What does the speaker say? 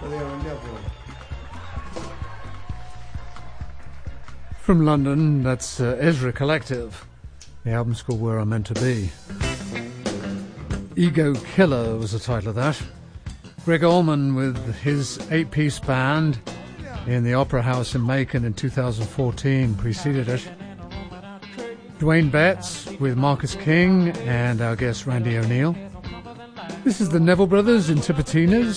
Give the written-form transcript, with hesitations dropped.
From London, that's Ezra Collective. The album's called Where I'm Meant to Be. Ego Killer was the title of that. Greg Allman with his 8-piece band in the Opera House in Macon in 2014 preceded it. Dwayne Betts with Marcus King and our guest Randy O'Neill. This is the Neville Brothers in Tipitinas.